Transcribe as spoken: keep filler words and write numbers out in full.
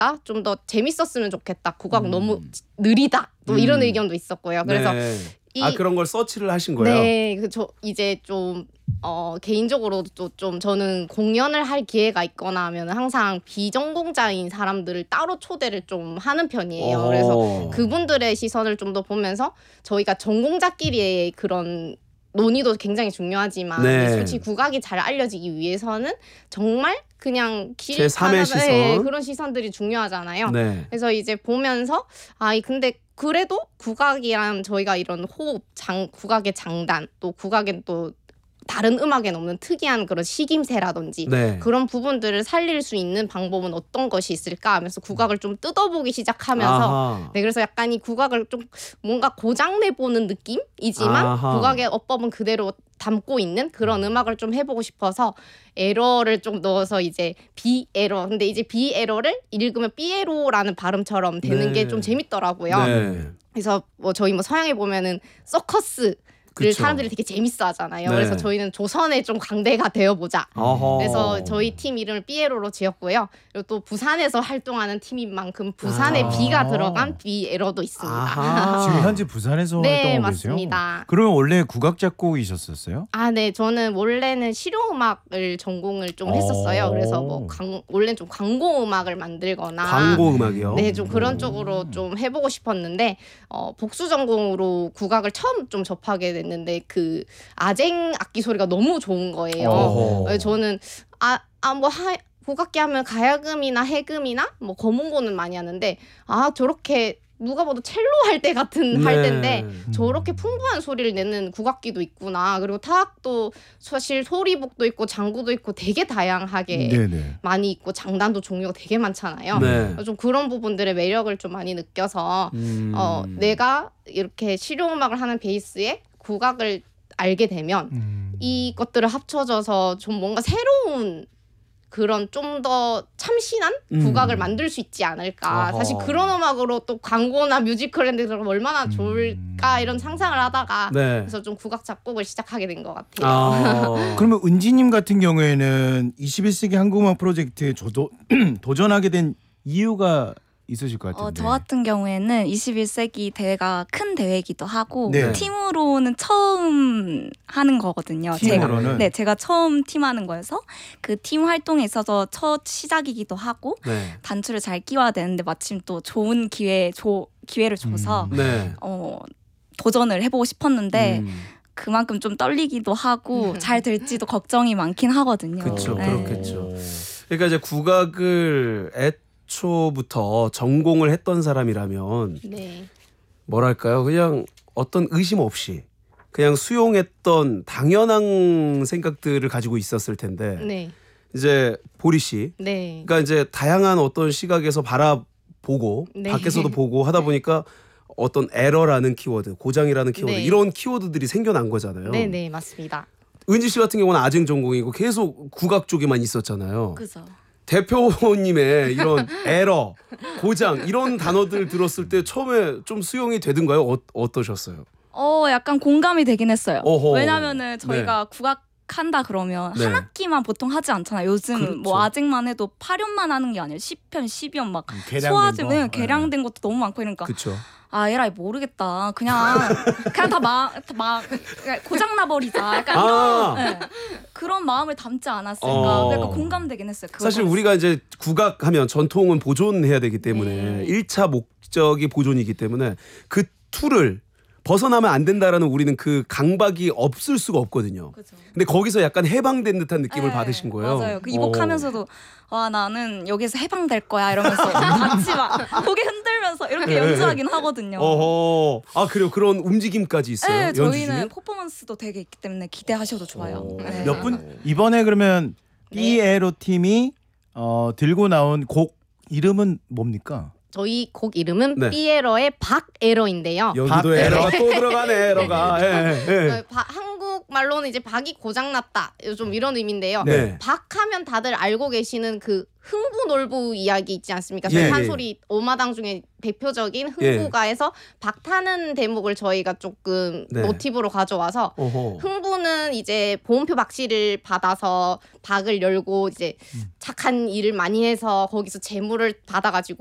좀 더 재밌었으면 좋겠다. 국악 음. 너무 느리다. 또 음. 이런 의견도 있었고요. 그래서 네. 이, 아 그런 걸 서치를 하신 거예요? 네, 그 저 이제 좀 어, 개인적으로도 좀 저는 공연을 할 기회가 있거나 하면 항상 비전공자인 사람들을 따로 초대를 좀 하는 편이에요. 오. 그래서 그분들의 시선을 좀 더 보면서 저희가 전공자끼리의 그런 논의도 굉장히 중요하지만 네. 솔직히 국악이 잘 알려지기 위해서는 정말 그냥 제삼의 시선 네, 그런 시선들이 중요하잖아요. 네. 그래서 이제 보면서 아 근데 그래도 국악이랑 저희가 이런 호흡, 장, 국악의 장단 또 국악엔 또 다른 음악엔 없는 특이한 그런 식임새라든지 네. 그런 부분들을 살릴 수 있는 방법은 어떤 것이 있을까 하면서 국악을 좀 뜯어보기 시작하면서 아하. 네 그래서 약간 이 국악을 좀 뭔가 고장내보는 느낌이지만 아하. 국악의 어법은 그대로 담고 있는 그런 음악을 좀 해보고 싶어서 에러를 좀 넣어서 이제 비에러 근데 이제 비에러를 읽으면 삐에로라는 발음처럼 되는 네. 게 좀 재밌더라고요. 네. 그래서 뭐 저희 뭐 서양에 보면은 서커스 를 사람들이 되게 재밌어 하잖아요. 네. 그래서 저희는 조선에 좀 강대가 되어보자. 어허. 그래서 저희 팀 이름을 삐에로로 지었고요. 그리고 또 부산에서 활동하는 팀인 만큼 부산에 아. 비가 들어간 비에러도 있습니다. 지금 현재 부산에서 네, 활동하고 맞습니다. 계세요? 그러면 원래 국악 작곡이셨었어요? 아, 네. 저는 원래는 실용음악을 전공을 좀 했었어요. 그래서 뭐 광, 원래는 좀 광고음악을 만들거나 광고음악이요? 네, 좀 그런 오. 쪽으로 좀 해보고 싶었는데 어, 복수 전공으로 국악을 처음 좀 접하게 됐 했는데 그 아쟁 악기 소리가 너무 좋은 거예요. 그래서 저는 아 아 뭐 국악기 하면 가야금이나 해금이나 뭐 검은고는 많이 하는데 아 저렇게 누가 봐도 첼로 할 때 같은 네. 할 때인데 저렇게 풍부한 소리를 내는 국악기도 있구나. 그리고 타악도 사실 소리복도 있고 장구도 있고 되게 다양하게 네네. 많이 있고 장단도 종류가 되게 많잖아요. 네. 좀 그런 부분들의 매력을 좀 많이 느껴서 음. 어, 내가 이렇게 실용음악을 하는 베이스에 국악을 알게 되면 음. 이것들을 합쳐져서 좀 뭔가 새로운 그런 좀 더 참신한 음. 국악을 만들 수 있지 않을까. 어허. 사실 그런 음악으로 또 광고나 뮤지컬에 들어가면 얼마나 좋을까 이런 상상을 하다가 네. 그래서 좀 국악 작곡을 시작하게 된 것 같아요. 아. 그러면 은지님 같은 경우에는 이십일 세기 한국음악 프로젝트에 저도 도전하게 된 이유가 있으실 것 같은데. 어, 저 같은 경우에는 이십일 세기 대회가 큰 대회이기도 하고 네. 팀으로는 처음 하는 거거든요. 팀으로는? 제가, 네, 제가 처음 팀하는 거여서 그 팀 활동에 있어서 첫 시작이기도 하고 네. 단추를 잘 끼워야 되는데 마침 또 좋은 기회, 조, 기회를 줘서 음. 네. 어, 도전을 해보고 싶었는데 음. 그만큼 좀 떨리기도 하고 잘 될지도 걱정이 많긴 하거든요. 그렇죠, 네. 그렇겠죠. 그러니까 이제 국악을 애 초부터 전공을 했던 사람이라면 네. 뭐랄까요? 그냥 어떤 의심 없이 그냥 수용했던 당연한 생각들을 가지고 있었을 텐데 네. 이제 보리 씨, 네. 그러니까 이제 다양한 어떤 시각에서 바라보고 네. 밖에서도 보고 하다 보니까 어떤 에러라는 키워드, 고장이라는 키워드 네. 이런 키워드들이 생겨난 거잖아요. 네, 네, 맞습니다. 은지 씨 같은 경우는 아쟁 전공이고 계속 국악 쪽에만 있었잖아요. 그죠. 대표님의 이런 에러, 고장 이런 단어들 들었을 때 처음에 좀 수용이 되든가요? 어, 어떠셨어요? 어, 약간 공감이 되긴 했어요. 어허. 왜냐면은 저희가 네. 국악 한다 그러면 네. 한 학기만 보통 하지 않잖아요. 요즘 그렇죠. 뭐 아직만 해도 팔 연만 하는 게 아니라 십 편, 십이 연 막 소화제 네, 개량된 것도 너무 많고 이러니까 그쵸. 아 에라이 모르겠다. 그냥 그냥 다 막 막 고장 나버리자. 약간 아. 이런 네. 그런 마음을 담지 않았을까. 어. 약간 공감되긴 했어요. 사실 우리가 이제 국악하면 전통은 보존해야 되기 때문에 네. 일 차 목적이 보존이기 때문에 그 툴을 벗어나면 안 된다라는 우리는 그 강박이 없을 수가 없거든요. 그쵸. 근데 거기서 약간 해방된 듯한 느낌을 네, 받으신 거예요. 맞아요. 그 이곡하면서도 와 나는 여기서 해방될 거야 이러면서 같이 막 고개 흔들면서 이렇게 네, 연주하긴 하거든요. 어허. 아 그래요? 그런 움직임까지 있어요? 네, 연주 저희는 중에? 퍼포먼스도 되게 있기 때문에 기대하셔도 좋아요. 네. 몇 분? 이번에 그러면 네. 삐에로 팀이 어, 들고 나온 곡 이름은 뭡니까? 저희 곡 이름은 네. 삐에러의 박에러인데요. 여기도 박 에러가 또 들어가네 에러가. 예, 예. 어, 바- 한국 말로는 이제 박이 고장났다 좀 이런 의미인데요. 네. 박하면 다들 알고 계시는 그 흥부놀부 이야기 있지 않습니까? 예, 판소리 오마당 중에 대표적인 흥부가에서 박 타는 대목을 저희가 조금 네. 모티브로 가져와서 어허. 흥부는 이제 보험표 박씨를 받아서 박을 열고 이제 착한 일을 많이 해서 거기서 재물을 받아가지고